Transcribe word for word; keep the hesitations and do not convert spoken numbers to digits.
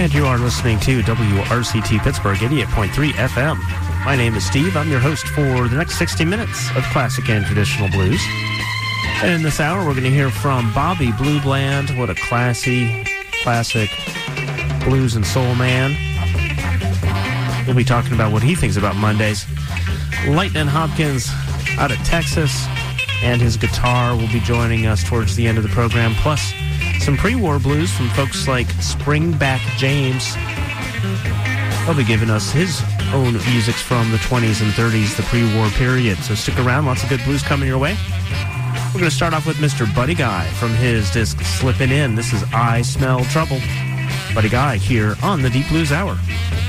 And you are listening to W R C T Pittsburgh eighty-eight point three F M. My name is Steve. I'm your host for the next sixty minutes of classic and traditional blues. And in this hour, we're going to hear from Bobby Blue Bland. What a classy, classic blues and soul man. We'll be talking about what he thinks about Mondays. Lightnin' Hopkins out of Texas and his guitar will be joining us towards the end of the program, plus some pre-war blues from folks like Springback James. He'll be giving us his own musics from the twenties and thirties, the pre-war period. So stick around, lots of good blues coming your way. We're going to start off with Mister Buddy Guy from his disc Slippin' In. This is I Smell Trouble. Buddy Guy here on the Deep Blues Hour.